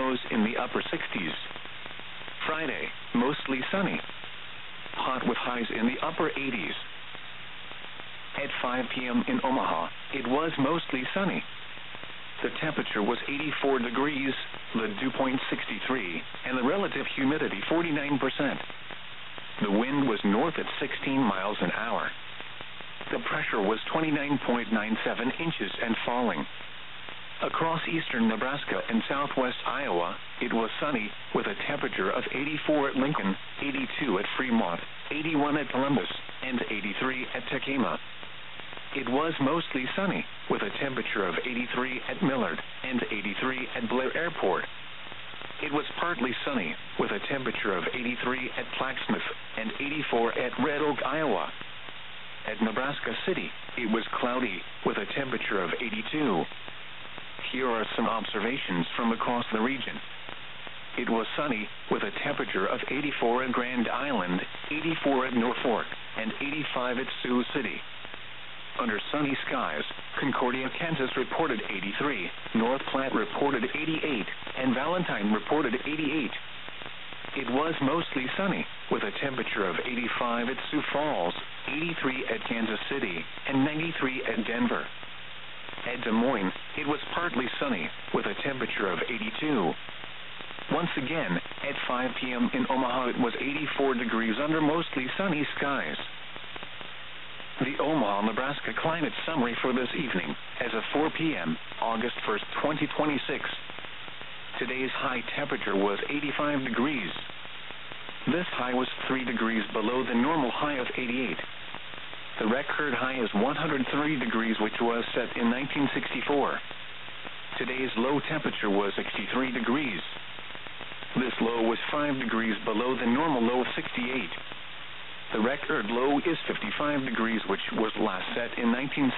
lows in the upper 60s. Friday, mostly sunny. Hot with highs in the upper 80s. At 5 p.m. in Omaha, it was mostly sunny. The temperature was 84 degrees, the dew point 63, and the relative humidity 49%. The wind was north at 16 miles an hour. The pressure was 29.97 inches and falling. Across eastern Nebraska and southwest Iowa, it was sunny, with a temperature of 84 at Lincoln, 82 at Fremont, 81 at Columbus, and 83 at Tacoma. It was mostly sunny, with a temperature of 83 at Millard, and 83 at Blair Airport. It was partly sunny, with a temperature of 83 at Plaquemine, and 84 at Red Oak, Iowa. At Nebraska City, it was cloudy, with a temperature of 82. Here are some observations from across the region. It was sunny, with a temperature of 84 at Grand Island, 84 at Norfolk, and 85 at Sioux City. Under sunny skies, Concordia, Kansas reported 83, North Platte reported 88, and Valentine reported 88. It was mostly sunny, with a temperature of 85 at Sioux Falls, 83 at Kansas City, and 93 at Denver. At Des Moines, it was partly sunny, with a temperature of 82. Once again, at 5 p.m. in Omaha, it was 84 degrees under mostly sunny skies. The Omaha, Nebraska climate summary for this evening, as of 4 p.m., August 1st, 2026. Today's high temperature was 85 degrees. This high was 3 degrees below the normal high of 88. The record high is 103 degrees, which was set in 1964. Today's low temperature was 63 degrees. This low was 5 degrees below the normal low of 68. The record low is 55 degrees, which was last set in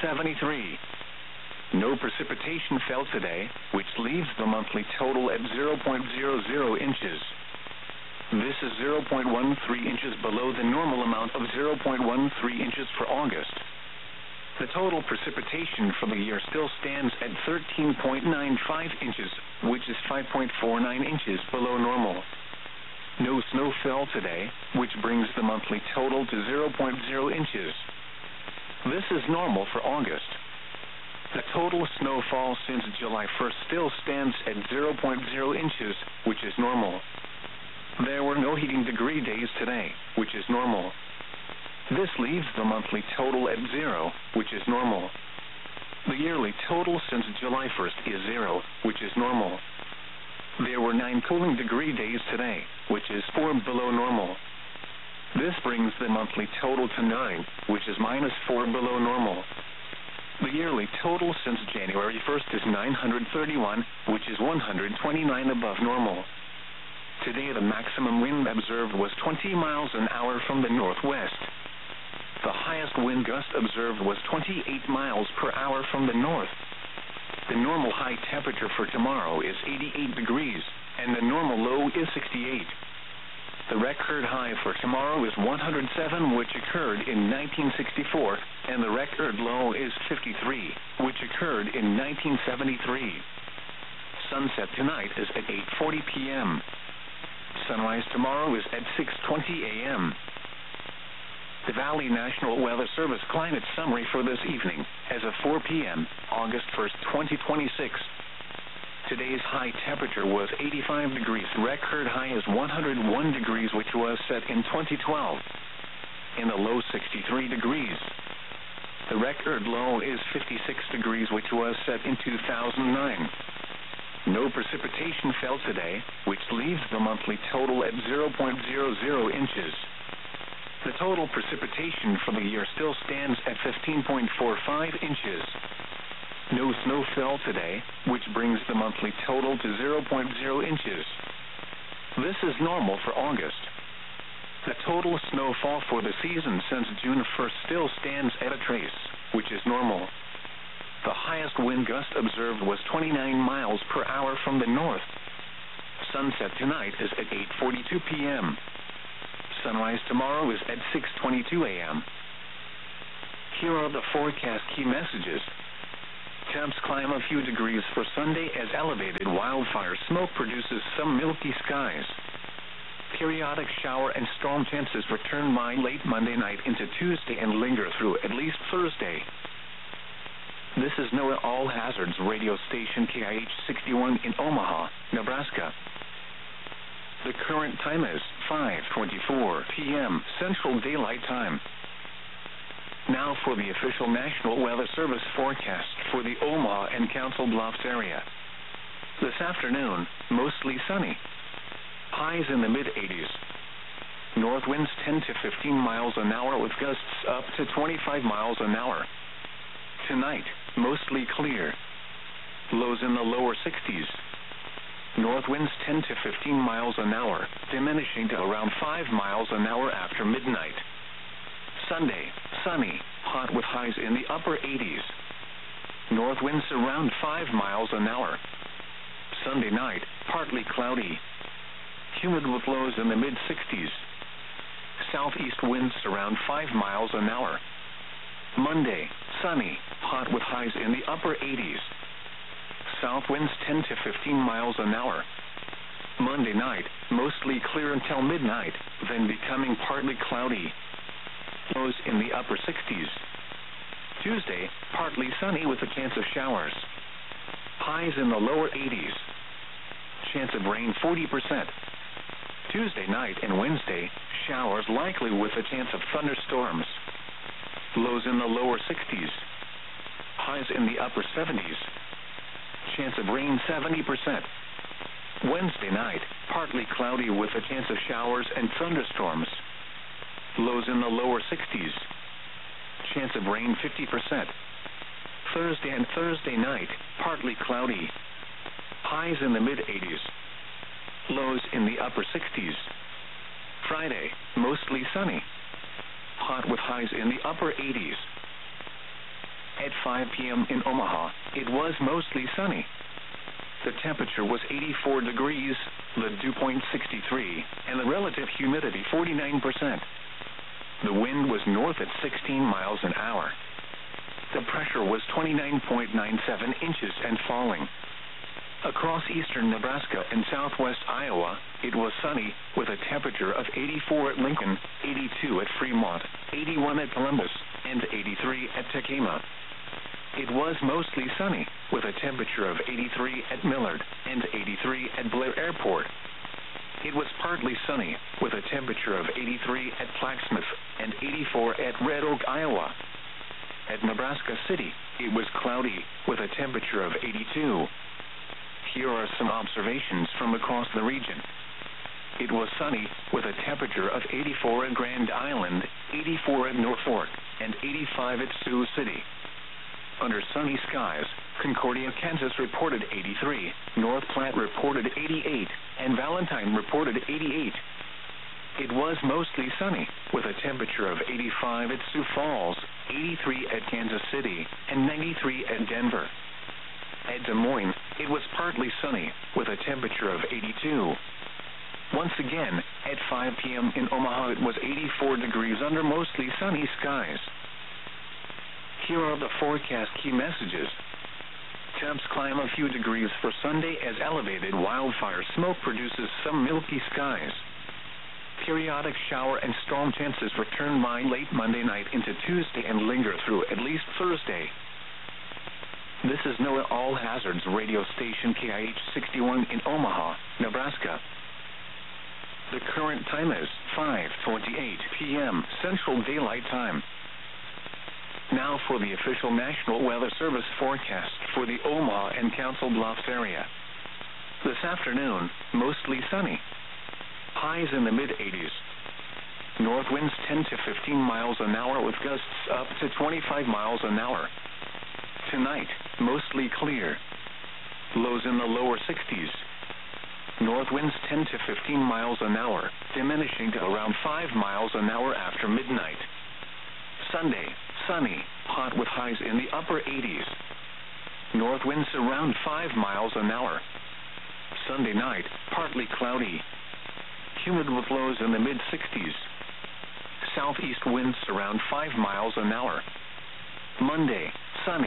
1973. No precipitation fell today, which leaves the monthly total at 0.00 inches. This is 0.13 inches below the normal amount of 0.13 inches for August. The total precipitation for the year still stands at 13.95 inches, which is 5.49 inches below normal. No snow fell today, which brings the monthly total to 0.0 inches. This is normal for August. The total snowfall since July 1st still stands at 0.0 inches, which is normal. There were no heating degree days today, which is normal. This leaves the monthly total at 0, which is normal. The yearly total since July 1st is 0, which is normal. There were 9 cooling degree days today, which is 4 below normal. This brings the monthly total to 9, which is -4 below normal. The yearly total since January 1st is 931, which is 129 above normal. Today the maximum wind observed was 20 miles an hour from the northwest. The highest wind gust observed was 28 miles per hour from the north. The normal high temperature for tomorrow is 88 degrees, and the normal low is 68. The record high for tomorrow is 107, which occurred in 1964, and the record low is 53, which occurred in 1973. Sunset tonight is at 8:40 p.m. Sunrise tomorrow is at 6:20 a.m. The Valley National Weather Service climate summary for this evening, as of 4 p.m., August 1st, 2026. Today's high temperature was 85 degrees. Record high is 101 degrees, which was set in 2012. In the low 63 degrees. The record low is 56 degrees, which was set in 2009. No precipitation fell today, which leaves the monthly total at 0.00 inches. The total precipitation for the year still stands at 15.45 inches. No snow fell today, which brings the monthly total to 0.0 inches. This is normal for August. The total snowfall for the season since June 1st still stands at a trace, which is normal. The highest wind gust observed was 29 miles per hour from the north. Sunset tonight is at 8:42 p.m. Sunrise tomorrow is at 6:22 a.m. Here are the forecast key messages. Temps climb a few degrees for Sunday as elevated wildfire smoke produces some milky skies. Periodic shower and storm chances return by late Monday night into Tuesday and linger through at least Thursday. This is NOAA All Hazards radio station KIH 61 in Omaha, Nebraska. The current time is 5:24 p.m. Central Daylight Time. Now for the official National Weather Service forecast for the Omaha and Council Bluffs area. This afternoon, mostly sunny. Highs in the mid-80s. North winds 10 to 15 miles an hour with gusts up to 25 miles an hour. Tonight, mostly clear. Lows in the lower 60s. North winds 10 to 15 miles an hour, diminishing to around 5 miles an hour after midnight. Sunday, sunny, hot with highs in the upper 80s. North winds around 5 miles an hour. Sunday night, partly cloudy. Humid with lows in the mid-60s. Southeast winds around 5 miles an hour. Monday, sunny, hot with highs in the upper 80s. South winds 10 to 15 miles an hour. Monday night, mostly clear until midnight, then becoming partly cloudy. Lows in the upper 60s. Tuesday, partly sunny with a chance of showers. Highs in the lower 80s. Chance of rain 40%. Tuesday night and Wednesday, showers likely with a chance of thunderstorms. Lows in the lower 60s. Highs in the upper 70s. Chance of rain 70%. Wednesday night, partly cloudy with a chance of showers and thunderstorms. Lows in the lower 60s. Chance of rain 50%. Thursday and Thursday night, partly cloudy. Highs in the mid-80s. Lows in the upper 60s. Friday, mostly sunny. Hot with highs in the upper 80s. At 5 p.m. in Omaha, it was mostly sunny. The temperature was 84 degrees, the dew point 63, and the relative humidity 49%. The wind was north at 16 miles an hour. The pressure was 29.97 inches and falling. Across eastern Nebraska and southwest Iowa, it was sunny with a temperature of 84 at Lincoln, 82 at Fremont, 81 at Columbus, and 83 at Tacoma. It was mostly sunny with a temperature of 83 at Millard and 83 at Blair Airport. It was partly sunny with a temperature of 83 at Plaquemines and 84 at Red Oak, Iowa. At Nebraska City, it was cloudy with a temperature of 82. Here are some observations from across the region. It was sunny with a temperature of 84 at Grand Island, 84 at Norfolk, and 85 at Sioux City. Under sunny skies, Concordia, Kansas reported 83, North Platte reported 88, and Valentine reported 88. It was mostly sunny with a temperature of 85 at Sioux Falls, 83 at Kansas City, and 93 at Denver. At Des Moines, it was partly sunny with a temperature of 82. Once again, at 5 p.m. in Omaha, it was 84 degrees under mostly sunny skies. Here are the forecast key messages. Temps climb a few degrees for Sunday as elevated wildfire smoke produces some milky skies. Periodic shower and storm chances return by late Monday night into Tuesday and linger through at least Thursday. This is NOAA All Hazards radio station KIH 61 in Omaha, Nebraska. The current time is 5:28 p.m. Central Daylight Time. Now for the official National Weather Service forecast for the Omaha and Council Bluffs area. This afternoon, mostly sunny. Highs in the mid-80s. North winds 10 to 15 miles an hour with gusts up to 25 miles an hour. Tonight, mostly clear. Lows in the lower 60s. North winds 10 to 15 miles an hour, diminishing to around 5 miles an hour after midnight. Sunday, sunny, hot with highs in the upper 80s. North winds around 5 miles an hour. Sunday night, partly cloudy. Humid with lows in the mid-60s. Southeast winds around 5 miles an hour. Monday, sunny,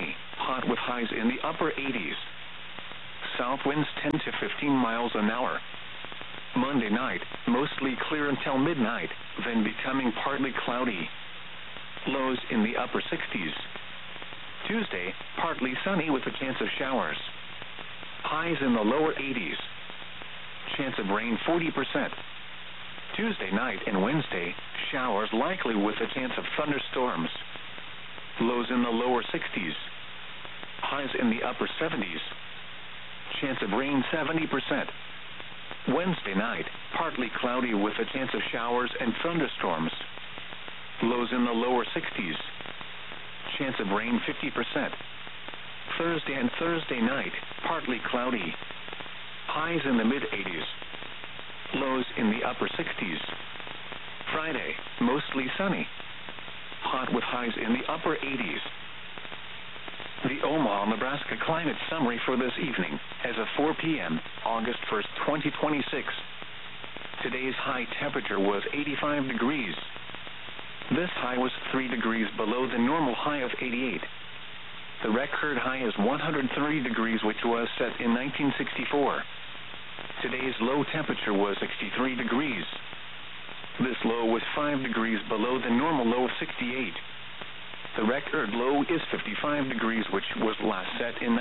hot with highs in the upper 80s. South winds 10 to 15 miles an hour. Monday night, mostly clear until midnight, then becoming partly cloudy. Lows in the upper 60s. Tuesday, partly sunny with a chance of showers. Highs in the lower 80s. Chance of rain 40%. Tuesday night and Wednesday, showers likely with a chance of thunderstorms. Lows in the lower 60s. Highs in the upper 70s. Chance of rain 70%. Wednesday night, partly cloudy with a chance of showers and thunderstorms. Lows in the lower 60s. Chance of rain 50%. Thursday and Thursday night, partly cloudy. Highs in the mid-80s. Lows in the upper 60s. Friday, mostly sunny. Hot with highs in the upper 80s. The Omaha, Nebraska climate summary for this evening, as of 4 p.m., August 1st, 2026. Today's high temperature was 85 degrees. This high was 3 degrees below the normal high of 88. The record high is 103 degrees, which was set in 1964. Today's low temperature was 63 degrees. This low was 5 degrees below the normal low of 68. The record low is 55 degrees, which was last set in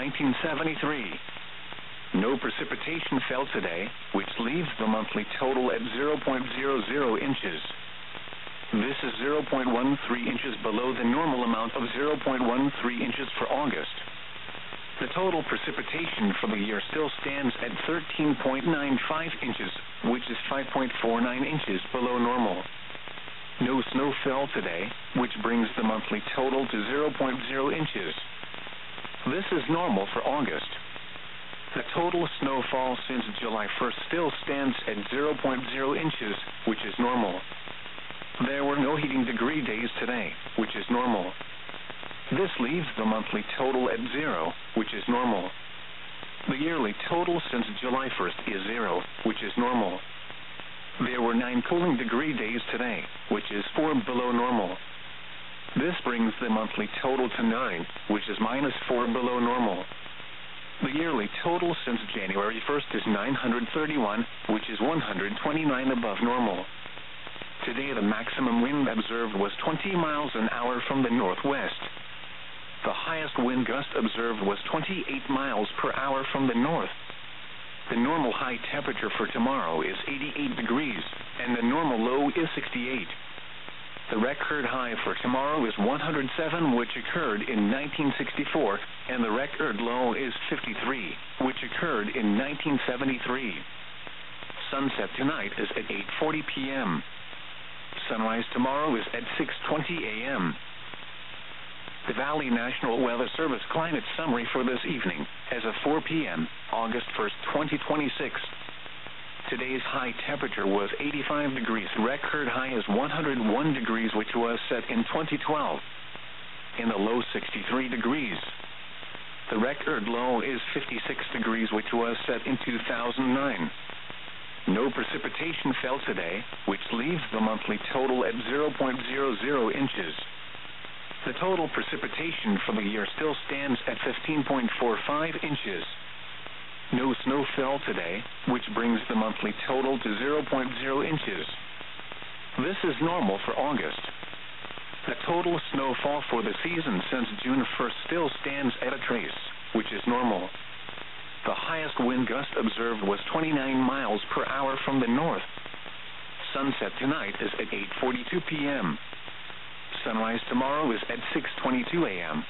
1973. No precipitation fell today, which leaves the monthly total at 0.00 inches. This is 0.13 inches below the normal amount of 0.13 inches for August. The total precipitation for the year still stands at 13.95 inches, which is 5.49 inches below normal. No snow fell today, which brings the monthly total to 0.0 inches. This is normal for August. The total snowfall since July 1st still stands at 0.0 inches, which is normal. There were no heating degree days today, which is normal. This leaves the monthly total at 0, which is normal. The yearly total since July 1st is 0, which is normal. There were 9 cooling degree days today, which is 4 below normal. This brings the monthly total to 9, which is -4 below normal. The yearly total since January 1st is 931, which is 129 above normal. Today the maximum wind observed was 20 miles an hour from the northwest. The highest wind gust observed was 28 miles per hour from the north. The normal high temperature for tomorrow is 88 degrees, and the normal low is 68. The record high for tomorrow is 107, which occurred in 1964, and the record low is 53, which occurred in 1973. Sunset tonight is at 8:40 p.m. Sunrise tomorrow is at 6:20 a.m. The Valley National Weather Service climate summary for this evening, as of 4 p.m., August 1st, 2026. Today's high temperature was 85 degrees. Record high is 101 degrees, which was set in 2012. In the low 63 degrees. The record low is 56 degrees, which was set in 2009. No precipitation fell today, which leaves the monthly total at 0.00 inches. The total precipitation for the year still stands at 15.45 inches. No snow fell today, which brings the monthly total to 0.0 inches. This is normal for August. The total snowfall for the season since June 1st still stands at a trace, which is normal. The highest wind gust observed was 29 miles per hour from the north. Sunset tonight is at 8:42 p.m. Sunrise tomorrow is at 6:22 a.m.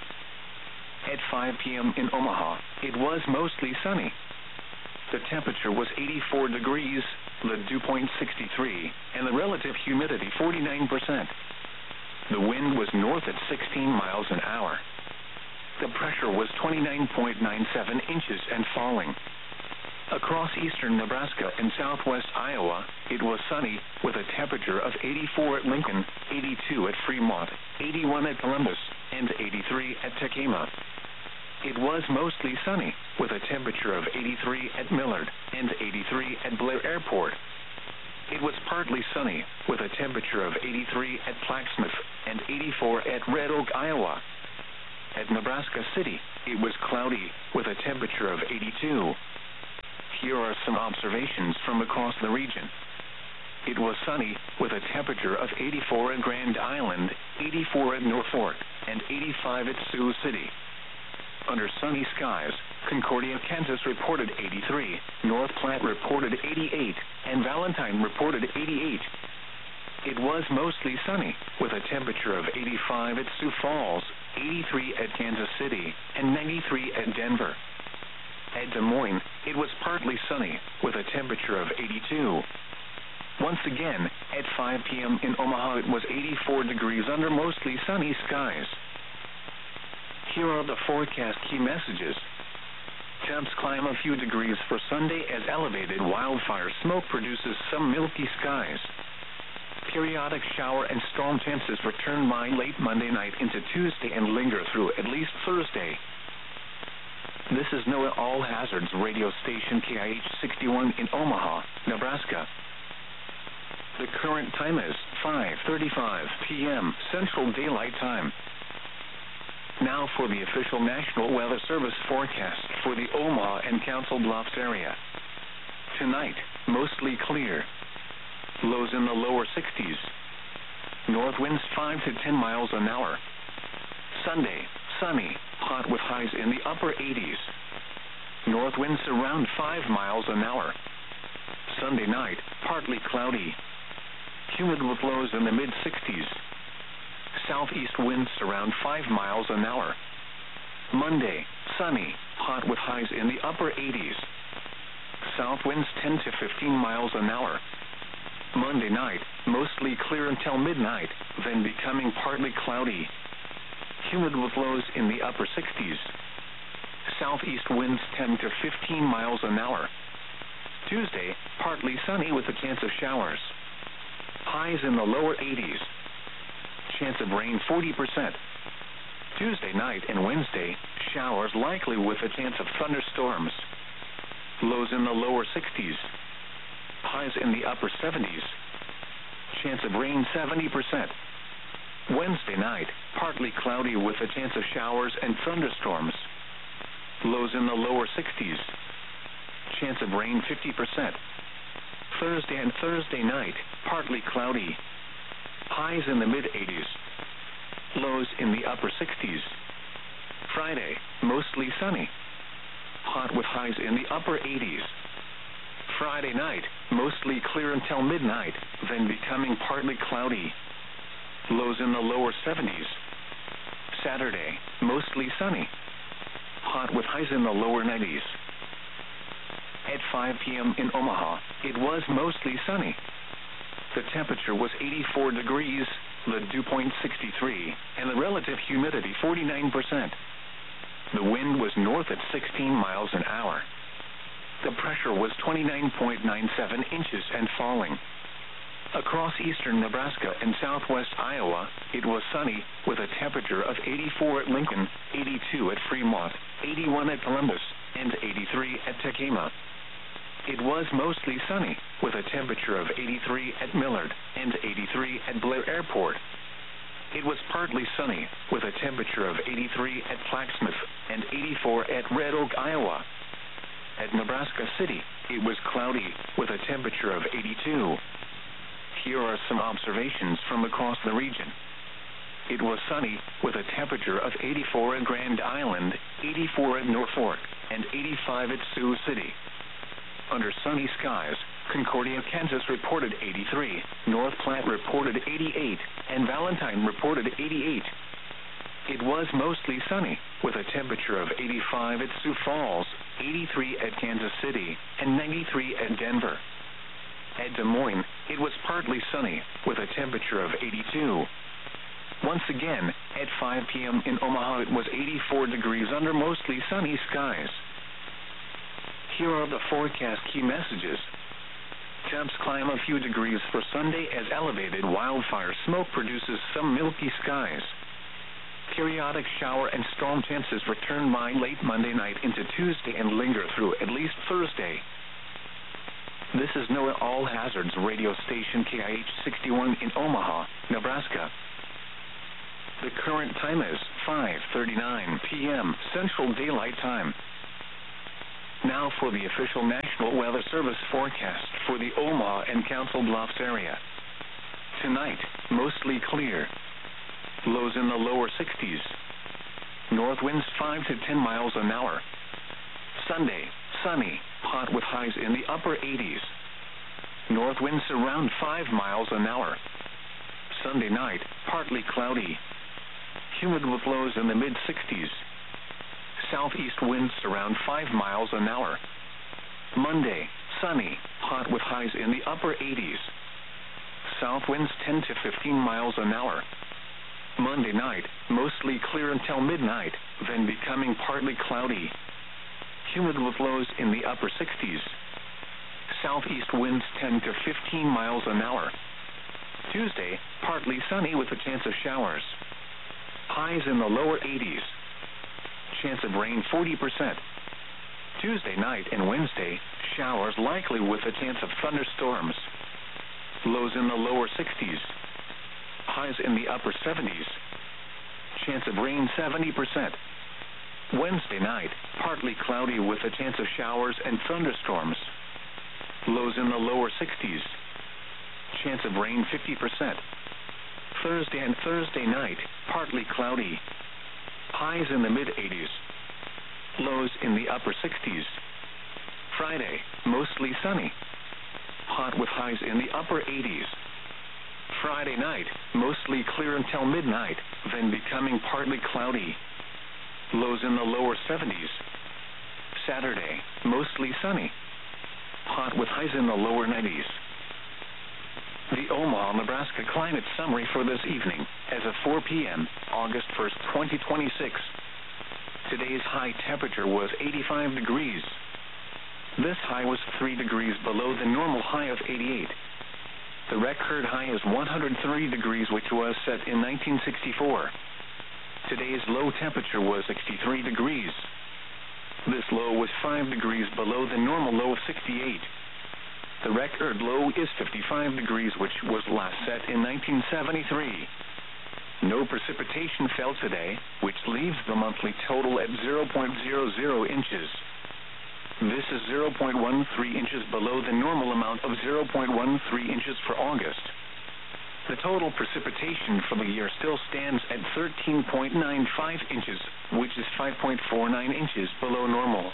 At 5 p.m. in Omaha, it was mostly sunny. The temperature was 84 degrees, the dew point 63, and the relative humidity 49%. The wind was north at 16 miles an hour. The pressure was 29.97 inches and falling. Across eastern Nebraska and southwest Iowa, it was sunny, with a temperature of 84 at Lincoln, 82 at Fremont, 81 at Columbus, and 83 at Tacoma. It was mostly sunny, with a temperature of 83 at Millard and 83 at Blair Airport. It was partly sunny, with a temperature of 83 at Plaquemine and 84 at Red Oak, Iowa. At Nebraska City, it was cloudy, with a temperature of 82. Here are some observations from across the region. It was sunny, with a temperature of 84 at Grand Island, 84 at Norfolk, and 85 at Sioux City. Under sunny skies, Concordia, Kansas reported 83, North Platte reported 88, and Valentine reported 88. It was mostly sunny, with a temperature of 85 at Sioux Falls, 83 at Kansas City, and 93 at Denver. At Des Moines, it was partly sunny, with a temperature of 82. Once again, at 5 p.m. in Omaha, it was 84 degrees under mostly sunny skies. Here are the forecast key messages. Temps climb a few degrees for Sunday as elevated wildfire smoke produces some milky skies. Periodic shower and storm chances return by late Monday night into Tuesday and linger through at least Thursday. This is NOAA All Hazards radio station KIH 61 in Omaha, Nebraska. The current time is 5:35 p.m. Central Daylight Time. Now for the official National Weather Service forecast for the Omaha and Council Bluffs area. Tonight, mostly clear. Lows in the lower 60s. North winds 5 to 10 miles an hour. Sunday, sunny, hot with highs in the upper 80s. North winds around 5 miles an hour. Sunday night, partly cloudy. Humid with lows in the mid-60s. Southeast winds around 5 miles an hour. Monday, sunny, hot with highs in the upper 80s. South winds 10 to 15 miles an hour. Monday night, mostly clear until midnight, then becoming partly cloudy. Humid with lows in the upper 60s. Southeast winds 10 to 15 miles an hour. Tuesday, partly sunny with a chance of showers. Highs in the lower 80s. Chance of rain 40%. Tuesday night and Wednesday, showers likely with a chance of thunderstorms. Lows in the lower 60s. Highs in the upper 70s. Chance of rain 70%. Wednesday night, partly cloudy with a chance of showers and thunderstorms. Lows in the lower 60s. Chance of rain 50%. Thursday and Thursday night, partly cloudy. Highs in the mid-80s. Lows in the upper 60s. Friday, mostly sunny. Hot with highs in the upper 80s. Friday night, mostly clear until midnight, then becoming partly cloudy. Lows in the lower 70s. Saturday, mostly sunny. Hot with highs in the lower 90s. At 5 p.m. in Omaha, it was mostly sunny. The temperature was 84 degrees, the dew point 63, and the relative humidity 49%. The wind was north at 16 miles an hour. The pressure was 29.97 inches and falling. Across eastern Nebraska and southwest Iowa, it was sunny with a temperature of 84 at Lincoln, 82 at Fremont, 81 at Columbus, and 83 at Tacoma. It was mostly sunny with a temperature of 83 at Millard and 83 at Blair Airport. It was partly sunny with a temperature of 83 at Flaxmouth and 84 at Red Oak, Iowa. At Nebraska City, it was cloudy with a temperature of 82. Here are some observations from across the region. It was sunny with a temperature of 84 at Grand Island, 84 at Norfolk, and 85 at Sioux City. Under sunny skies, Concordia, Kansas reported 83, North Platte reported 88, and Valentine reported 88. It was mostly sunny, with a temperature of 85 at Sioux Falls, 83 at Kansas City, and 93 at Denver. At Des Moines, it was partly sunny, with a temperature of 82. Once again, at 5 p.m. in Omaha, it was 84 degrees under mostly sunny skies. Here are the forecast key messages. Temps climb a few degrees for Sunday as elevated wildfire smoke produces some milky skies. Periodic shower and storm chances return by late Monday night into Tuesday and linger through at least Thursday. This is NOAA All Hazards radio station KIH 61 in Omaha, Nebraska. The current time is 5:39 p.m. Central Daylight Time. Now for the official National Weather Service forecast for the Omaha and Council Bluffs area. Tonight, mostly clear. Lows in the lower 60s. North winds 5 to 10 miles an hour. Sunday, sunny, hot with highs in the upper 80s. North winds around 5 miles an hour. Sunday night, partly cloudy. Humid with lows in the mid-60s. Southeast winds around 5 miles an hour. Monday, sunny, hot with highs in the upper 80s. South winds 10 to 15 miles an hour. Monday night, mostly clear until midnight, then becoming partly cloudy. Humid with lows in the upper 60s. Southeast winds 10 to 15 miles an hour. Tuesday, partly sunny with a chance of showers. Highs in the lower 80s. Chance of rain 40%. Tuesday night and Wednesday, showers likely with a chance of thunderstorms. Lows in the lower 60s. Highs in the upper 70s. Chance of rain 70%. Wednesday night, partly cloudy with a chance of showers and thunderstorms. Lows in the lower 60s. Chance of rain 50%. Thursday and Thursday night, partly cloudy. Highs in the mid-80s. Lows in the upper 60s. Friday, mostly sunny. Hot with highs in the upper 80s. Friday night, mostly clear until midnight, then becoming partly cloudy. Lows in the lower 70s. Saturday, mostly sunny. Hot with highs in the lower 90s. The Omaha, Nebraska climate summary for this evening, as of 4 p.m., August 1st, 2026. Today's high temperature was 85 degrees. This high was 3 degrees below the normal high of 88. The record high is 103 degrees, which was set in 1964. Today's low temperature was 63 degrees. This low was 5 degrees below the normal low of 68. The record low is 55 degrees, which was last set in 1973. No precipitation fell today, which leaves the monthly total at 0.00 inches. This is 0.13 inches below the normal amount of 0.13 inches for August. The total precipitation for the year still stands at 13.95 inches, which is 5.49 inches below normal.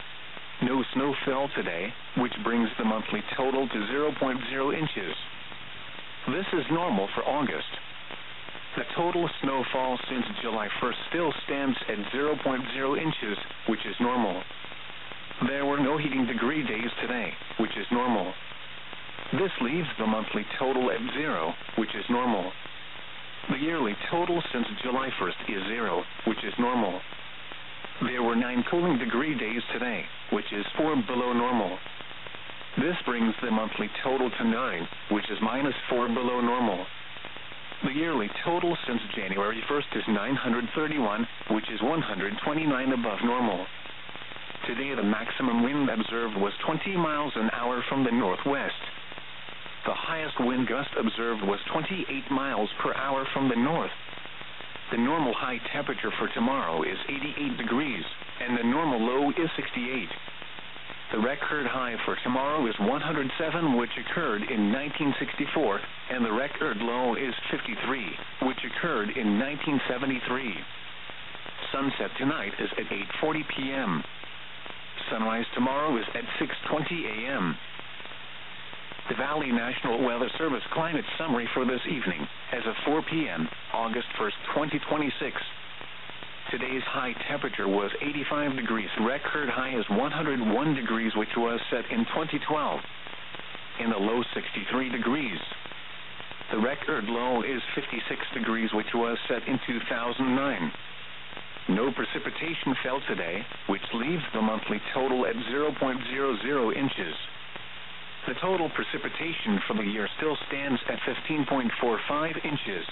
No snow fell today, which brings the monthly total to 0.0 inches. This is normal for August. The total snowfall since July 1st still stands at 0.0 inches, which is normal. There were no heating degree days today, which is normal. This leaves the monthly total at 0, which is normal. The yearly total since July 1st is 0, which is normal. There were 9 cooling degree days today, which is 4 below normal. This brings the monthly total to 9, which is -4 below normal. The yearly total since January 1st is 931, which is 129 above normal. Today the maximum wind observed was 20 miles an hour from the northwest. The highest wind gust observed was 28 miles per hour from the north. The normal high temperature for tomorrow is 88 degrees, and the normal low is 68. The record high for tomorrow is 107, which occurred in 1964, and the record low is 53, which occurred in 1973. Sunset tonight is at 8:40 p.m. Sunrise tomorrow is at 6:20 a.m. The Valley National Weather Service climate summary for this evening, as of 4 p.m., August 1st, 2026. Today's high temperature was 85 degrees. Record high is 101 degrees, which was set in 2012. In the low 63 degrees. The record low is 56 degrees, which was set in 2009. No precipitation fell today, which leaves the monthly total at 0.00 inches. The total precipitation for the year still stands at 15.45 inches.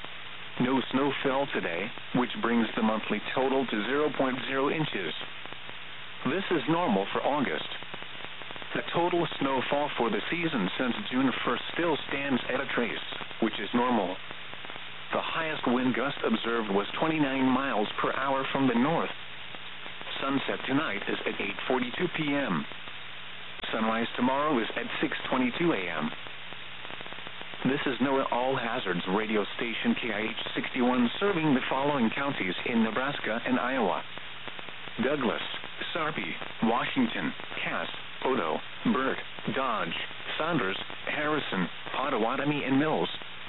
No snow fell today, which brings the monthly total to 0.0 inches. This is normal for August. The total snowfall for the season since June 1st still stands at a trace, which is normal. The highest wind gust observed was 29 miles per hour from the north. Sunset tonight is at 8:42 p.m. Sunrise tomorrow is at 6:22 a.m. This is NOAA All Hazards radio station KIH-61 serving the following counties in Nebraska and Iowa: Douglas, Sarpy, Washington, Cass, Odo, Burt, Dodge, Saunders, Harrison, Pottawatomie, and Mills.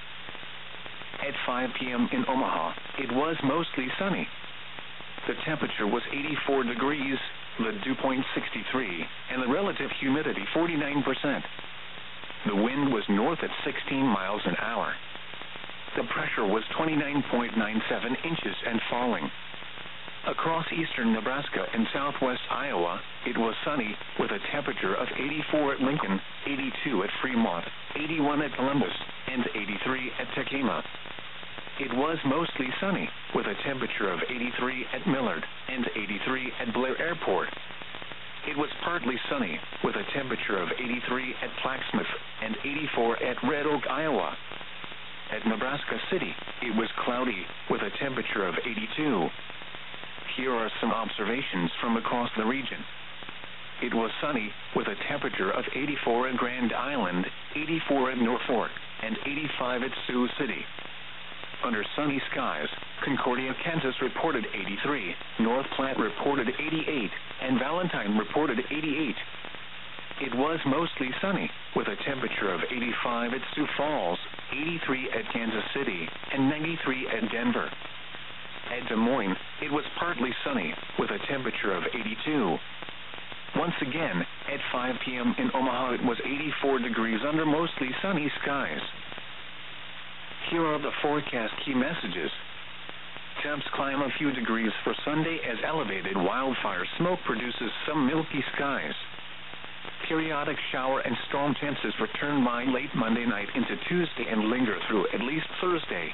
At 5 p.m. in Omaha, it was mostly sunny. The temperature was 84 degrees, the dew point 63, and the relative humidity 49%. The wind was north at 16 miles an hour. The pressure was 29.97 inches and falling. Across eastern Nebraska and southwest Iowa, it was sunny with a temperature of 84 at Lincoln, 82 at Fremont, 81 at Columbus, and 83 at Tacoma. It was mostly sunny with a temperature of 83 at Millard and 83 at Blair Airport. It was partly sunny with a temperature of 83 at Plaquemine and 84 at Red Oak, Iowa. At Nebraska City, it was cloudy with a temperature of 82. Here are some observations from across the region. It was sunny with a temperature of 84 at Grand Island, 84 at Norfolk, and 85 at Sioux City. Under sunny skies, Concordia, Kansas reported 83, North Platte reported 88, and Valentine reported 88. It was mostly sunny with a temperature of 85 at Sioux Falls, 83 at Kansas City, and 93 at Denver. At Des Moines, it was partly sunny with a temperature of 82. Once again, at 5 p.m. in Omaha, it was 84 degrees under mostly sunny skies. Here are the forecast key messages. Temps climb a few degrees for Sunday as elevated wildfire smoke produces some milky skies. Periodic shower and storm chances return by late Monday night into Tuesday and linger through at least Thursday.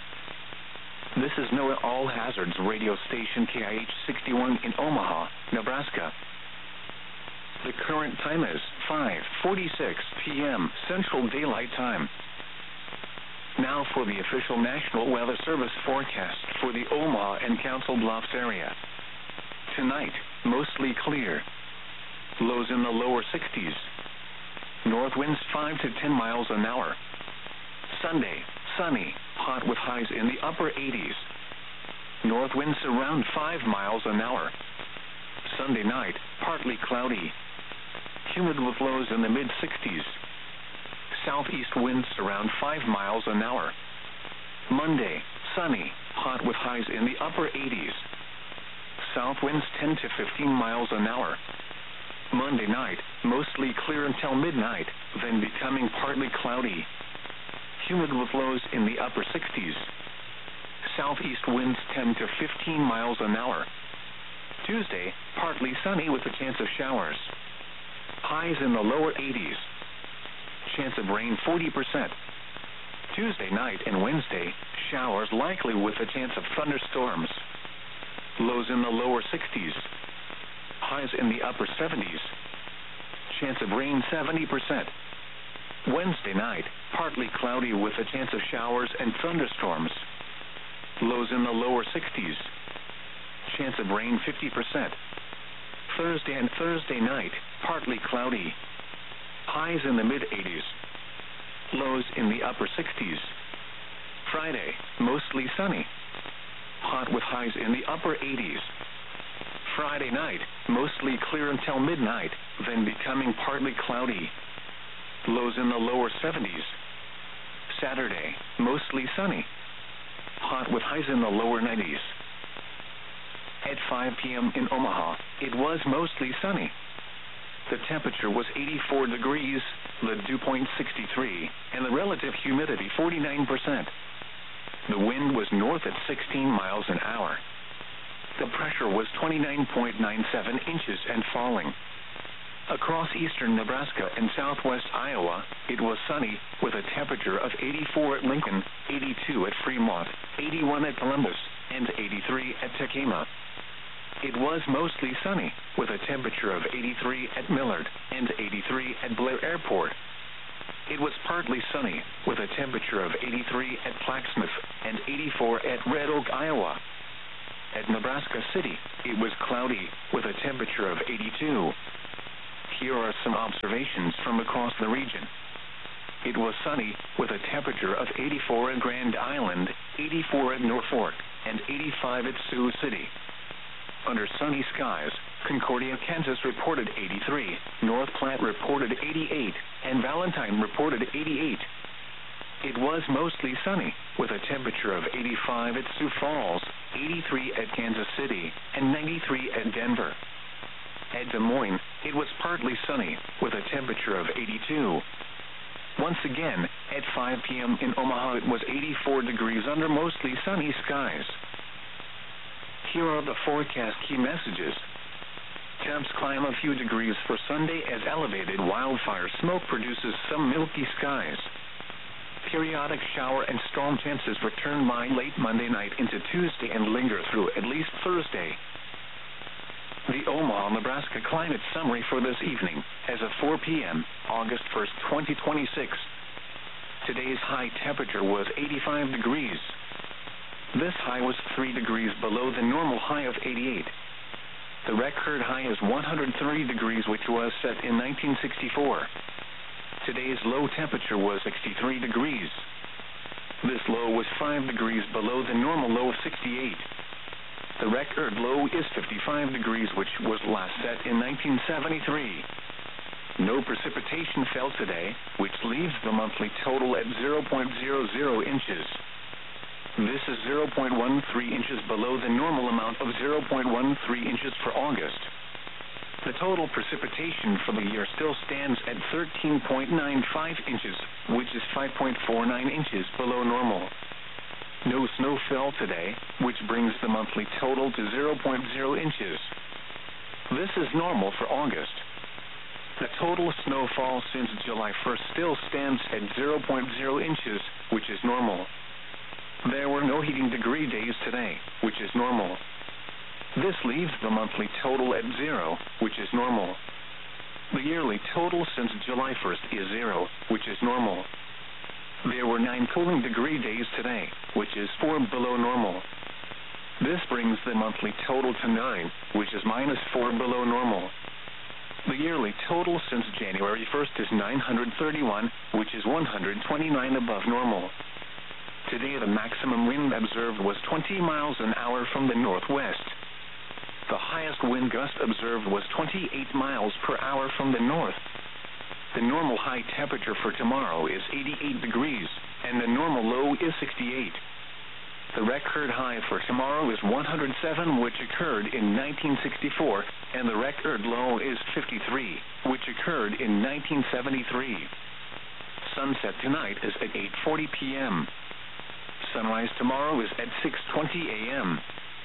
This is NOAA All Hazards radio station KIH-61 in Omaha, Nebraska. The current time is 5:46 p.m. Central Daylight Time. Now for the official National Weather Service forecast for the Omaha and Council Bluffs area. Tonight, mostly clear. Lows in the lower 60s. North winds 5 to 10 miles an hour. Sunday, sunny, hot with highs in the upper 80s. North winds around 5 miles an hour. Sunday night, partly cloudy. Humid with lows in the mid-60s. Southeast winds around 5 miles an hour. Monday, sunny, hot with highs in the upper 80s. South winds 10 to 15 miles an hour. Monday night, mostly clear until midnight, then becoming partly cloudy. Humid with lows in the upper 60s. Southeast winds 10 to 15 miles an hour. Tuesday, partly sunny with a chance of showers. Highs in the lower 80s. Chance of rain 40%. Tuesday night and Wednesday, showers likely with a chance of thunderstorms. Lows in the lower 60s. Highs in the upper 70s. Chance of rain 70%. Wednesday night, partly cloudy with a chance of showers and thunderstorms. Lows in the lower 60s. Chance of rain 50%. Thursday and Thursday night, partly cloudy. Highs in the mid-80s. Lows in the upper 60s. Friday, mostly sunny. Hot with highs in the upper 80s. Friday night, mostly clear until midnight, then becoming partly cloudy. Lows in the lower 70s. Saturday, mostly sunny. Hot with highs in the lower 90s. At 5 p.m. in Omaha, it was mostly sunny. The temperature was 84 degrees, the dew point 63, and the relative humidity 49%. The wind was north at 16 miles an hour. The pressure was 29.97 inches and falling. Across eastern Nebraska and southwest Iowa, it was sunny with a temperature of 84 at Lincoln, 82 at Fremont, 81 at Columbus, and 83 at Tacoma. It was mostly sunny with a temperature of 83 at Millard and 83 at Blair Airport. It was partly sunny, with a temperature of 83 at Plaquemine and 84 at Red Oak, Iowa. At Nebraska City, it was cloudy, with a temperature of 82. Here are some observations from across the region. It was sunny, with a temperature of 84 at Grand Island, 84 at Norfolk, and 85 at Sioux City. Under sunny skies, Concordia, Kansas reported 83, North Platte reported 88, and Valentine reported 88. It was mostly sunny, with a temperature of 85 at Sioux Falls, 83 at Kansas City, and 93 at Denver. At Des Moines, it was partly sunny, with a temperature of 82. Once again, at 5 p.m. in Omaha, it was 84 degrees under mostly sunny skies. Here are the forecast key messages. Temps climb a few degrees for Sunday as elevated wildfire smoke produces some milky skies. Periodic shower and storm chances return by late Monday night into Tuesday and linger through at least Thursday. The Omaha, Nebraska climate summary for this evening, as of 4 p.m., August 1st, 2026. Today's high temperature was 85 degrees. This high was 3 degrees below the normal high of 88. The record high is 130 degrees, which was set in 1964. Today's low temperature was 63 degrees. This low was 5 degrees below the normal low of 68. The record low is 55 degrees, which was last set in 1973. No precipitation fell today, which leaves the monthly total at 0.00 inches. This is 0.13 inches below the normal amount of 0.13 inches for August. The total precipitation for the year still stands at 13.95 inches, which is 5.49 inches below normal. No snow fell today, which brings the monthly total to 0.0 inches. This is normal for August. The total snowfall since July 1st still stands at 0.0 inches, which is normal. There were no heating degree days today, which is normal. This leaves the monthly total at 0, which is normal. The yearly total since July 1st is 0, which is normal. There were 9 cooling degree days today, which is 4 below normal. This brings the monthly total to 9, which is -4 below normal. The yearly total since January 1st is 931, which is 129 above normal. Today the maximum wind observed was 20 miles an hour from the northwest. The highest wind gust observed was 28 miles per hour from the north. The normal high temperature for tomorrow is 88 degrees, and the normal low is 68. The record high for tomorrow is 107, which occurred in 1964, and the record low is 53, which occurred in 1973. Sunset tonight is at 8:40 p.m. Sunrise tomorrow is at 6:20 a.m.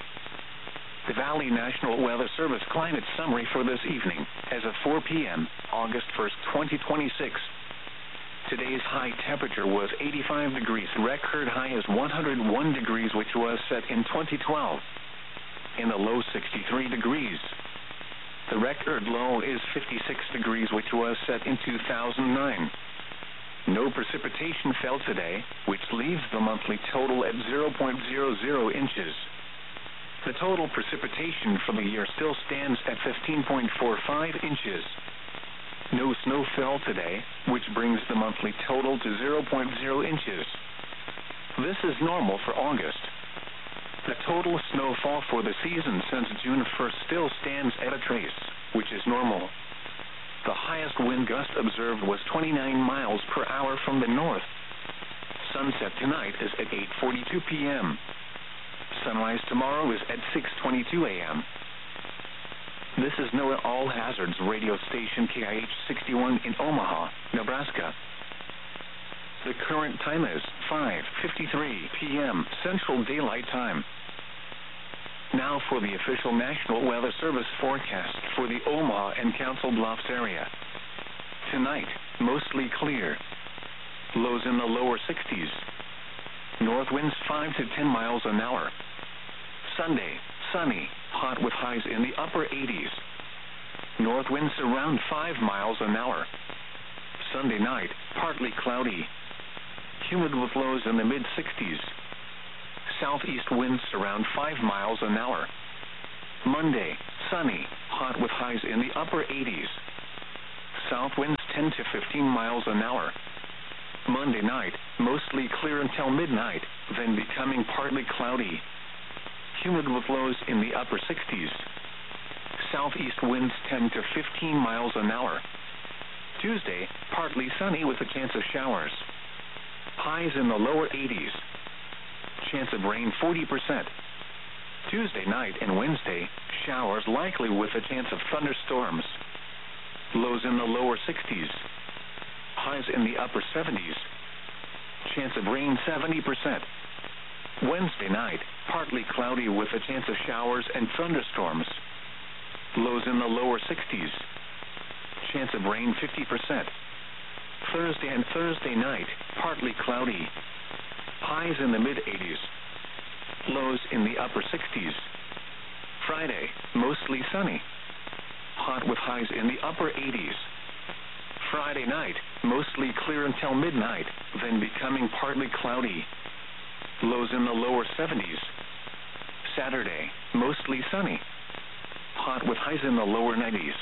The Valley National Weather Service climate summary for this evening, as of 4 p.m., August 1st, 2026. Today's high temperature was 85 degrees. Record high is 101 degrees, which was set in 2012. In the low 63 degrees. The record low is 56 degrees, which was set in 2009. No precipitation fell today, which leaves the monthly total at 0.00 inches. The total precipitation for the year still stands at 15.45 inches. No snow fell today, which brings the monthly total to 0.0 inches. This is normal for August. The total snowfall for the season since June 1st still stands at a trace, which is normal. The highest wind gust observed was 29 miles per hour from the north. Sunset tonight is at 8:42 p.m. Sunrise tomorrow is at 6:22 a.m. This is NOAA All Hazards radio station KIH 61 in Omaha, Nebraska. The current time is 5:53 p.m. Central Daylight Time. Now for the official National Weather Service forecast for the Omaha and Council Bluffs area. Tonight, mostly clear. Lows in the lower 60s. North winds 5 to 10 miles an hour. Sunday, sunny, hot with highs in the upper 80s. North winds around 5 miles an hour. Sunday night, partly cloudy. Humid with lows in the mid-60s. Southeast winds around 5 miles an hour. Monday, sunny, hot with highs in the upper 80s. South winds 10 to 15 miles an hour. Monday night, mostly clear until midnight, then becoming partly cloudy. Humid with lows in the upper 60s. Southeast winds 10 to 15 miles an hour. Tuesday, partly sunny with a chance of showers. Highs in the lower 80s. Chance of rain 40%. Tuesday night and Wednesday, showers likely with a chance of thunderstorms. Lows in the lower 60s. Highs in the upper 70s. Chance of rain 70%. Wednesday night, partly cloudy with a chance of showers and thunderstorms. Lows in the lower 60s. Chance of rain 50%. Thursday and Thursday night, partly cloudy. Highs in the mid-80s. Lows in the upper 60s. Friday, mostly sunny. Hot with highs in the upper 80s. Friday night, mostly clear until midnight, then becoming partly cloudy. Lows in the lower 70s. Saturday, mostly sunny. Hot with highs in the lower 90s.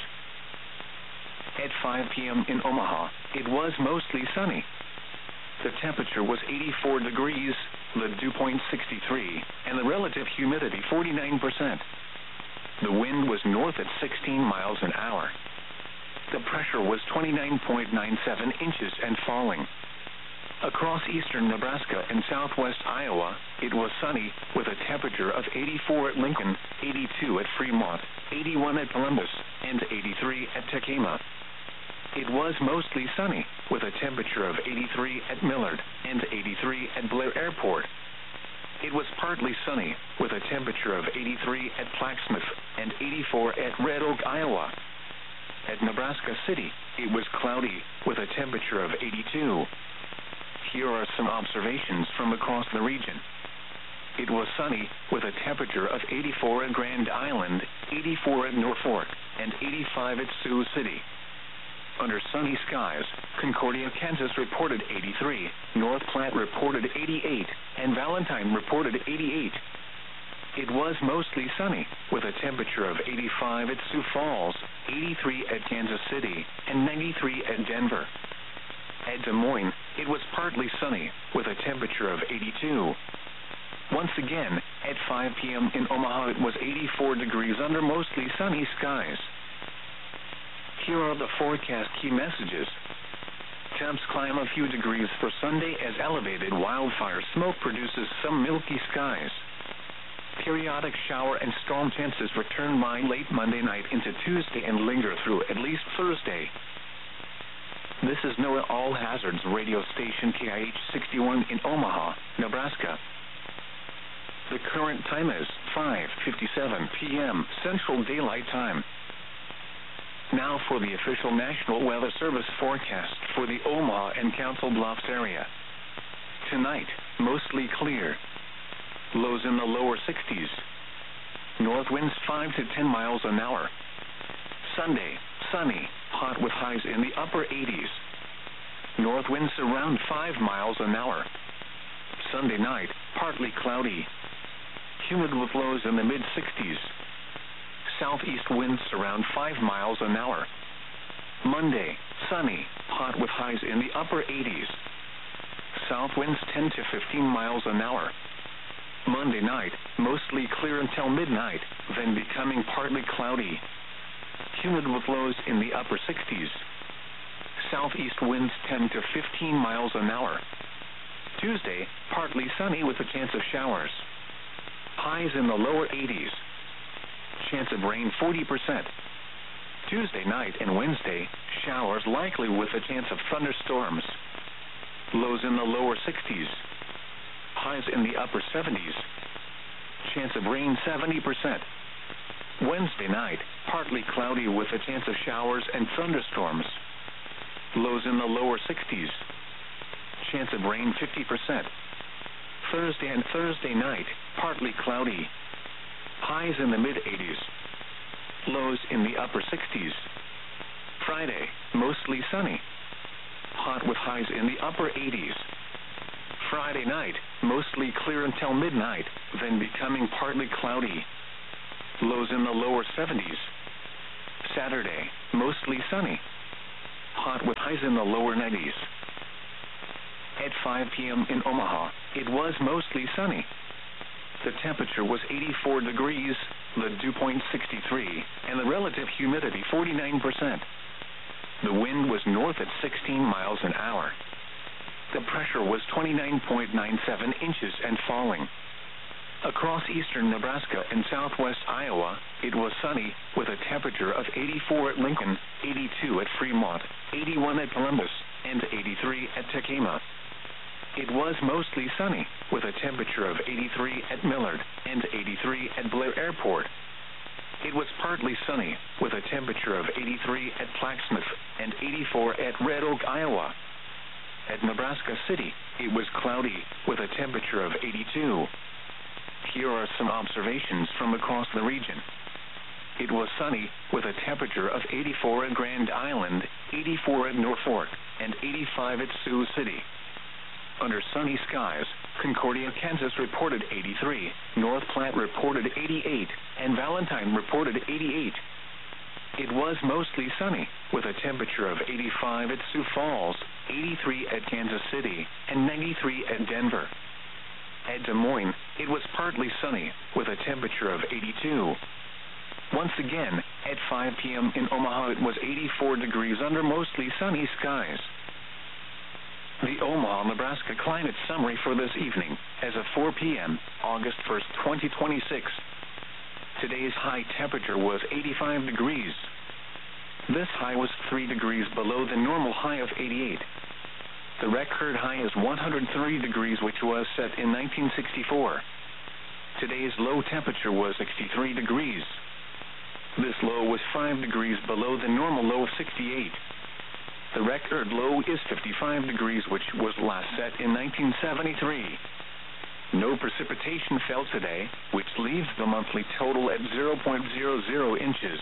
At 5 p.m. in Omaha, it was mostly sunny. The temperature was 84 degrees, the dew point 63, and the relative humidity 49%. The wind was north at 16 miles an hour. The pressure was 29.97 inches and falling. Across eastern Nebraska and southwest Iowa, it was sunny with a temperature of 84 at Lincoln, 82 at Fremont, 81 at Columbus, and 83 at Tacoma. It was mostly sunny with a temperature of 83 at Millard and 83 at Blair Airport. It was partly sunny with a temperature of 83 at Plaquemine and 84 at Red Oak, Iowa. At Nebraska City, it was cloudy with a temperature of 82. Here are some observations from across the region. It was sunny with a temperature of 84 at Grand Island, 84 at Norfolk, and 85 at Sioux City. Under sunny skies, Concordia, Kansas reported 83, North Platte reported 88, and Valentine reported 88. It was mostly sunny with a temperature of 85 at Sioux Falls, 83 at Kansas City, and 93 at Denver. At Des Moines, it was partly sunny with a temperature of 82. Once again, at 5 p.m. in Omaha, it was 84 degrees under mostly sunny skies. Here are the forecast key messages. Temps climb a few degrees for Sunday as elevated wildfire smoke produces some milky skies. Periodic shower and storm chances return by late Monday night into Tuesday and linger through at least Thursday. This is NOAA All Hazards radio station KIH 61 in Omaha, Nebraska. The current time is 5:57 p.m. Central Daylight Time. Now for the official National Weather Service forecast for the Omaha and Council Bluffs area. Tonight, mostly clear. Lows in the lower 60s. North winds 5 to 10 miles an hour. Sunday, sunny, hot with highs in the upper 80s. North winds around 5 miles an hour. Sunday night, partly cloudy. Humid with lows in the mid-60s. Southeast winds around 5 miles an hour. Monday, sunny, hot with highs in the upper 80s. South winds 10 to 15 miles an hour. Monday night, mostly clear until midnight, then becoming partly cloudy. Humid with lows in the upper 60s. Southeast winds 10 to 15 miles an hour. Tuesday, partly sunny with a chance of showers. Highs in the lower 80s. Chance of rain 40%. Tuesday night and Wednesday, showers likely with a chance of thunderstorms. Lows in the lower 60s. Highs in the upper 70s. Chance of rain 70%. Wednesday night, partly cloudy with a chance of showers and thunderstorms. Lows in the lower 60s. Chance of rain 50%. Thursday and Thursday night, partly cloudy. Highs in the mid-80s. Lows in the upper 60s. Friday, mostly sunny. hot with highs in the upper 80s. Friday night, mostly clear until midnight, then becoming partly cloudy. Lows in the lower 70s. Saturday, mostly sunny. Hot with highs in the lower 90s. At 5 p.m. in Omaha, it was mostly sunny. The temperature was 84 degrees, the dew point 63, and the relative humidity 49%. The wind was north at 16 miles an hour. The pressure was 29.97 inches and falling. Across eastern Nebraska and southwest Iowa, it was sunny, with a temperature of 84 at Lincoln, 82 at Fremont, 81 at Columbus, and 83 at Tacoma. It was mostly sunny, with a temperature of 83 at Millard and 83 at Blair Airport. It was partly sunny, with a temperature of 83 at Plaquemine and 84 at Red Oak, Iowa. At Nebraska City, it was cloudy, with a temperature of 82. Here are some observations from across the region. It was sunny, with a temperature of 84 at Grand Island, 84 at Norfolk, and 85 at Sioux City. Under sunny skies, Concordia, Kansas reported 83, North Platte reported 88, and Valentine reported 88. It was mostly sunny, with a temperature of 85 at Sioux Falls, 83 at Kansas City, and 93 at Denver. At Des Moines, it was partly sunny, with a temperature of 82. Once again, at 5 p.m. in Omaha, it was 84 degrees under mostly sunny skies. The Omaha, Nebraska climate summary for this evening, as of 4 p.m., August 1st, 2026. Today's high temperature was 85 degrees. This high was 3 degrees below the normal high of 88. The record high is 103 degrees, which was set in 1964. Today's low temperature was 63 degrees. This low was 5 degrees below the normal low of 68. The record low is 55 degrees, which was last set in 1973. No precipitation fell today, which leaves the monthly total at 0.00 inches.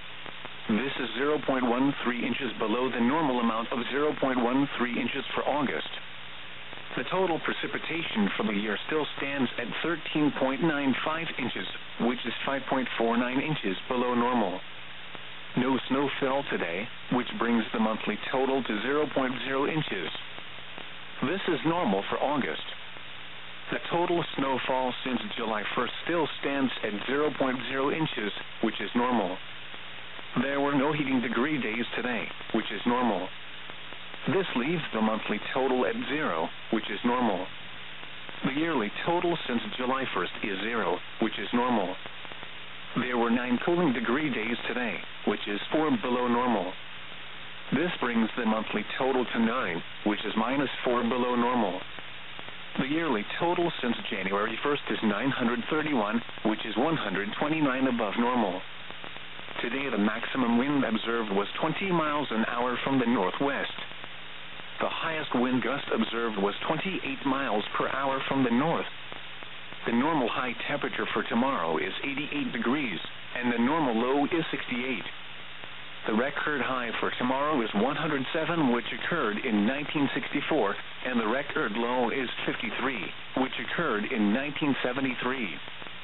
This is 0.13 inches below the normal amount of 0.13 inches for August. The total precipitation for the year still stands at 13.95 inches, which is 5.49 inches below normal. No snow fell today, which brings the monthly total to 0.0 inches. This is normal for August. The total snowfall since July 1st still stands at 0.0 inches, which is normal. There were no heating degree days today, which is normal. This leaves the monthly total at 0, which is normal. The yearly total since July 1st is 0, which is normal. There were 9 cooling degree days today, which is 4 below normal. This brings the monthly total to 9, which is -4 below normal. The yearly total since January 1st is 931, which is 129 above normal. Today the maximum wind observed was 20 miles an hour from the northwest. The highest wind gust observed was 28 miles per hour from the north. The normal high temperature for tomorrow is 88 degrees, and the normal low is 68. The record high for tomorrow is 107, which occurred in 1964, and the record low is 53, which occurred in 1973.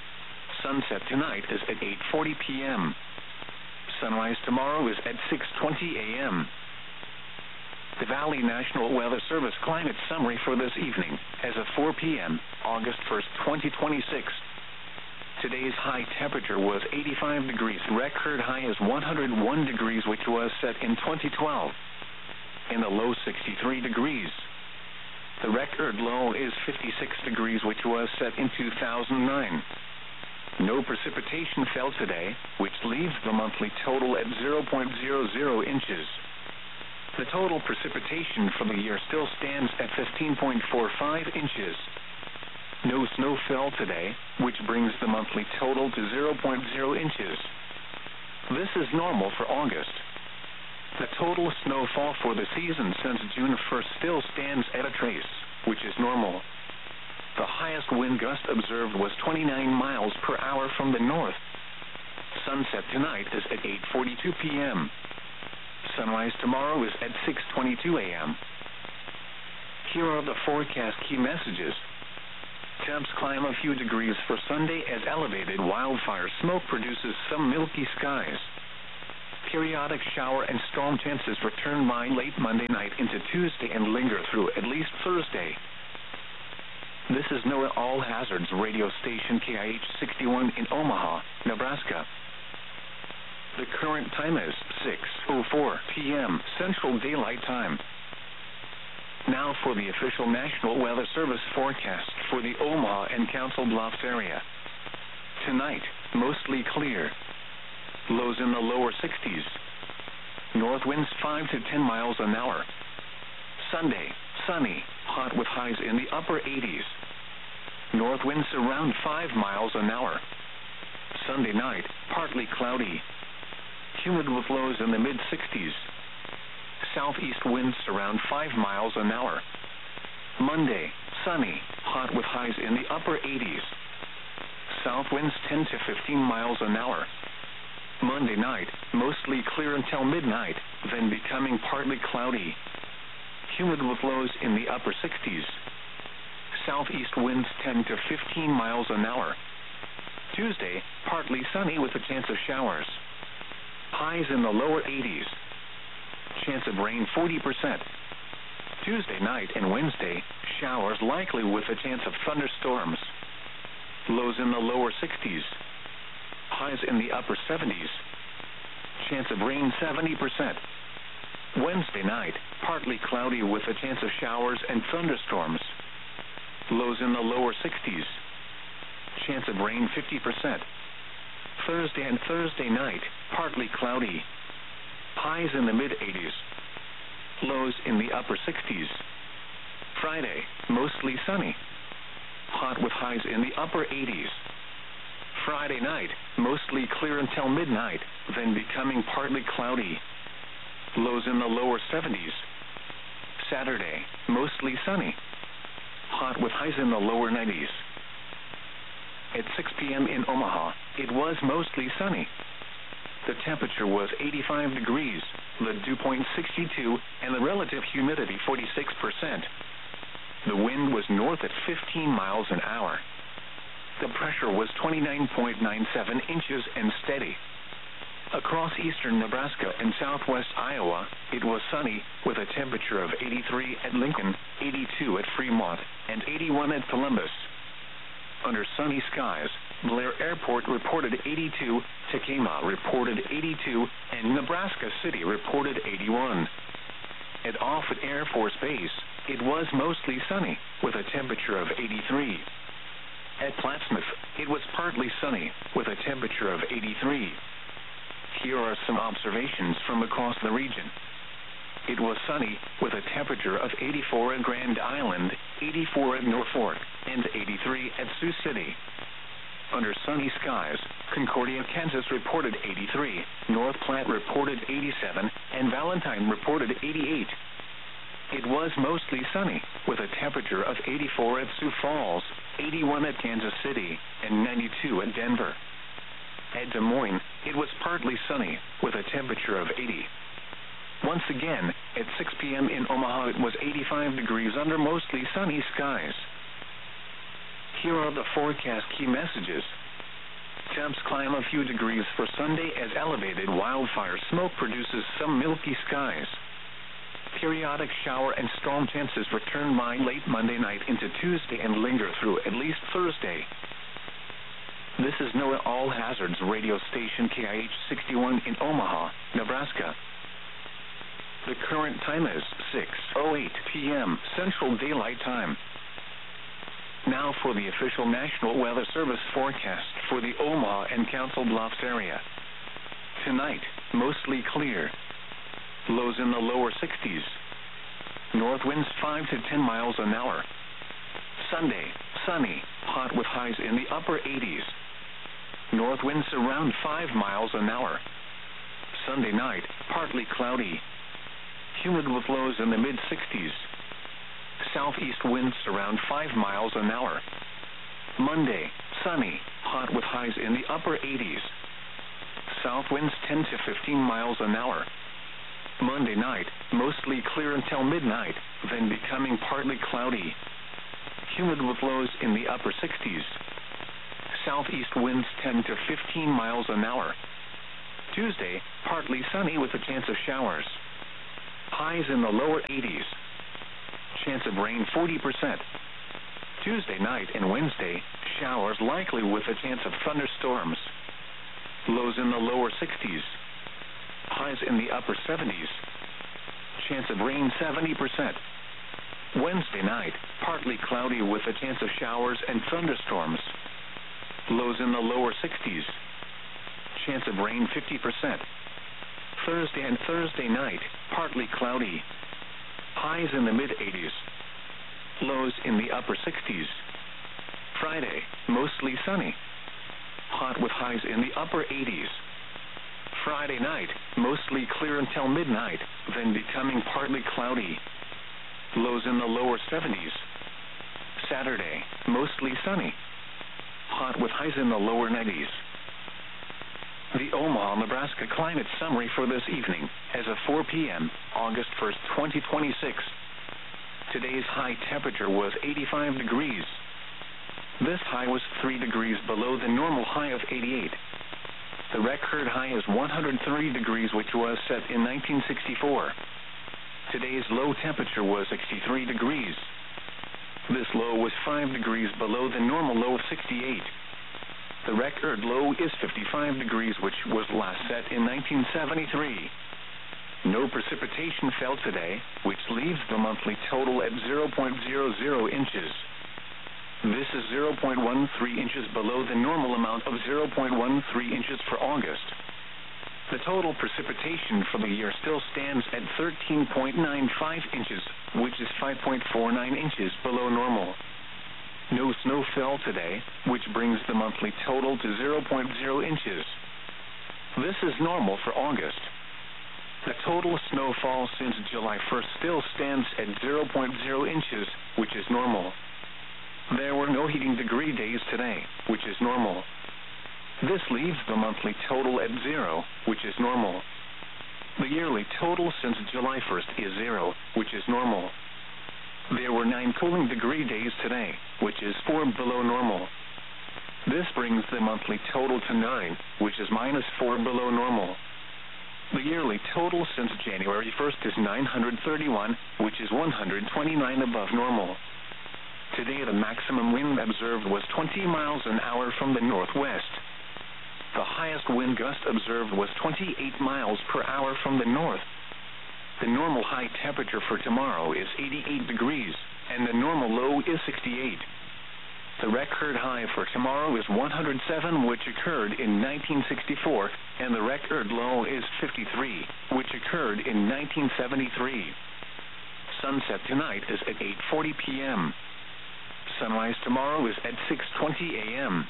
Sunset tonight is at 8:40 p.m. Sunrise tomorrow is at 6:20 a.m. The Valley National Weather Service climate summary for this evening, as of 4 p.m., August 1st, 2026. Today's high temperature was 85 degrees. Record high is 101 degrees, which was set in 2012. And the low 63 degrees. The record low is 56 degrees, which was set in 2009. No precipitation fell today, which leaves the monthly total at 0.00 inches. The total precipitation for the year still stands at 15.45 inches. No snow fell today, which brings the monthly total to 0.0 inches. This is normal for August. The total snowfall for the season since June 1st still stands at a trace, which is normal. The highest wind gust observed was 29 miles per hour from the north. Sunset tonight is at 8:42 p.m. Sunrise tomorrow is at 6:22 a.m. Here are the forecast key messages. Temps climb a few degrees for Sunday as elevated wildfire smoke produces some milky skies. Periodic shower and storm chances return by late Monday night into Tuesday and linger through at least Thursday. This is NOAA All Hazards radio station KIH 61 in Omaha, Nebraska. The current time is 6:04 p.m. Central Daylight Time. Now for the official National Weather Service forecast for the Omaha and Council Bluffs area. Tonight, mostly clear. Lows in the lower 60s. North winds 5 to 10 miles an hour. Sunday, sunny, hot with highs in the upper 80s. North winds around 5 miles an hour. Sunday night, partly cloudy. Humid with lows in the mid-60s. Southeast winds around 5 miles an hour. Monday, sunny, hot with highs in the upper 80s. South winds 10 to 15 miles an hour. Monday night, mostly clear until midnight, then becoming partly cloudy. Humid with lows in the upper 60s. Southeast winds 10 to 15 miles an hour. Tuesday, partly sunny with a chance of showers. Highs in the lower 80s. Chance of rain 40%. Tuesday night and Wednesday, showers likely with a chance of thunderstorms. Lows in the lower 60s. Highs in the upper 70s. Chance of rain 70%. Wednesday night, partly cloudy with a chance of showers and thunderstorms. Lows in the lower 60s. Chance of rain 50%. Thursday and Thursday night, partly cloudy. Highs in the mid-80s. Lows in the upper 60s. Friday, mostly sunny. Hot with highs in the upper 80s. Friday night, mostly clear until midnight, then becoming partly cloudy. Lows in the lower 70s. Saturday, mostly sunny. Hot with highs in the lower 90s. At 6 p.m. in Omaha, it was mostly sunny. The temperature was 85 degrees, the dew point 62, and the relative humidity 46%. The wind was north at 15 miles an hour. The pressure was 29.97 inches and steady. Across eastern Nebraska and southwest Iowa, it was sunny with a temperature of 83 at Lincoln, 82 at Fremont, and 81 at Columbus. Under sunny skies, Blair Airport reported 82, Tekamah reported 82, and Nebraska City reported 81. At Offutt Air Force Base, it was mostly sunny with a temperature of 83. At Plattsmouth, it was partly sunny with a temperature of 83. Here are some observations from across the region. It was sunny with a temperature of 84 at Grand Island, 84 at Norfolk, and 83 at Sioux City. Under sunny skies, Concordia, Kansas reported 83, North Platte reported 87, and Valentine reported 88. It was mostly sunny with a temperature of 84 at Sioux Falls, 81 at Kansas City, and 92 at Denver. At Des Moines, it was partly sunny with a temperature of 80. Once again, at 6 p.m. in Omaha, it was 85 degrees under mostly sunny skies. Here are the forecast key messages. Temps climb a few degrees for Sunday as elevated wildfire smoke produces some milky skies. Periodic shower and storm chances return by late Monday night into Tuesday and linger through at least Thursday. This is NOAA All Hazards radio station KIH 61 in Omaha, Nebraska. The current time is 6:08 p.m. Central Daylight Time. Now for the official National Weather Service forecast for the Omaha and Council Bluffs area. Tonight, mostly clear. Lows in the lower 60s. North winds 5 to 10 miles an hour. Sunday, sunny, hot with highs in the upper 80s. North winds around 5 miles an hour. Sunday night, partly cloudy. Humid with lows in the mid-60s. Southeast winds around 5 miles an hour. Monday, sunny, hot with highs in the upper 80s. South winds 10 to 15 miles an hour. Monday night, mostly clear until midnight, then becoming partly cloudy. Humid with lows in the upper 60s. Southeast winds 10 to 15 miles an hour. Tuesday, partly sunny with a chance of showers. Highs in the lower 80s. Chance of rain 40%. Tuesday night and Wednesday, showers likely with a chance of thunderstorms. Lows in the lower 60s. Highs in the upper 70s. Chance of rain 70%. Wednesday night, partly cloudy with a chance of showers and thunderstorms. Lows in the lower 60s. Chance of rain 50%. Thursday and Thursday night, partly cloudy. Highs in the mid-80s. Lows in the upper 60s. Friday, mostly sunny. Hot with highs in the upper 80s. Friday night, mostly clear until midnight, then becoming partly cloudy. Lows in the lower 70s. Saturday, mostly sunny. Hot with highs in the lower 90s. The Omaha, Nebraska climate summary for this evening, as of 4 p.m., August 1st, 2026. Today's high temperature was 85 degrees. This high was 3 degrees below the normal high of 88. The record high is 130 degrees, which was set in 1964. Today's low temperature was 63 degrees. This low was 5 degrees below the normal low of 68. The record low is 55 degrees, which was last set in 1973. No precipitation fell today, which leaves the monthly total at 0.00 inches. This is 0.13 inches below the normal amount of 0.13 inches for August. The total precipitation for the year still stands at 13.95 inches, which is 5.49 inches below normal. No snow fell today, which brings the monthly total to 0.0 inches. This is normal for August. The total snowfall since July 1st still stands at 0.0 inches, which is normal. There were no heating degree days today, which is normal. This leaves the monthly total at 0, which is normal. The yearly total since July 1st is 0, which is normal. There were 9 cooling degree days today, which is 4 below normal. This brings the monthly total to 9, which is -4 below normal. The yearly total since January 1st is 931, which is 129 above normal. Today the maximum wind observed was 20 miles an hour from the northwest. The highest wind gust observed was 28 miles per hour from the north. The normal high temperature for tomorrow is 88 degrees, and the normal low is 68. The record high for tomorrow is 107, which occurred in 1964, and the record low is 53, which occurred in 1973. Sunset tonight is at 8:40 p.m. Sunrise tomorrow is at 6:20 a.m.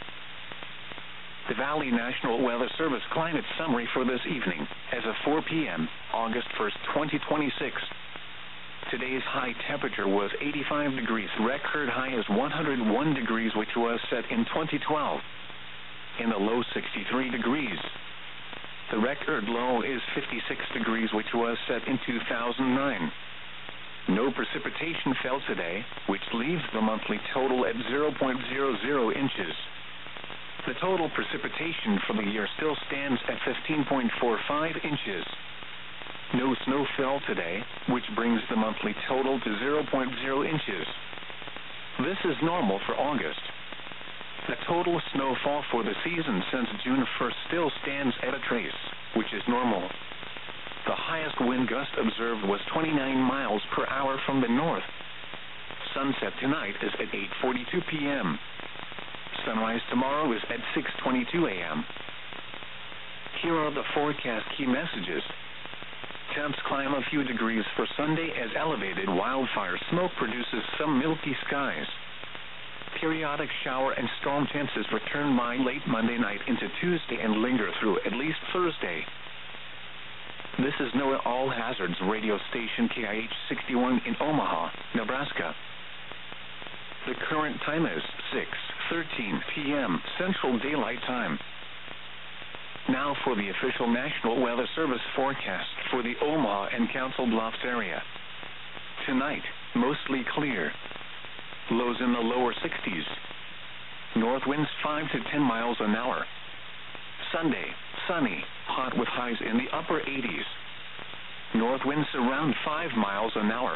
The Valley National Weather Service climate summary for this evening, as of 4 p.m., August 1st, 2026. Today's high temperature was 85 degrees. Record high is 101 degrees, which was set in 2012. In the low 63 degrees. The record low is 56 degrees, which was set in 2009. No precipitation fell today, which leaves the monthly total at 0.00 inches. The total precipitation for the year still stands at 15.45 inches. No snow fell today, which brings the monthly total to 0.0 inches. This is normal for August. The total snowfall for the season since June 1st still stands at a trace, which is normal. The highest wind gust observed was 29 miles per hour from the north. Sunset tonight is at 8:42 p.m. Sunrise tomorrow is at 6:22 a.m. Here are the forecast key messages. Temps climb a few degrees for Sunday as elevated wildfire smoke produces some milky skies. Periodic shower and storm chances return by late Monday night into Tuesday and linger through at least Thursday. This is NOAA All Hazards radio station KIH 61 in Omaha, Nebraska. The current time is 6:13 p.m. Central Daylight Time. Now for the official National Weather Service forecast for the Omaha and Council Bluffs area. Tonight, mostly clear. Lows in the lower 60s. North winds 5 to 10 miles an hour. Sunday, sunny, hot with highs in the upper 80s. North winds around 5 miles an hour.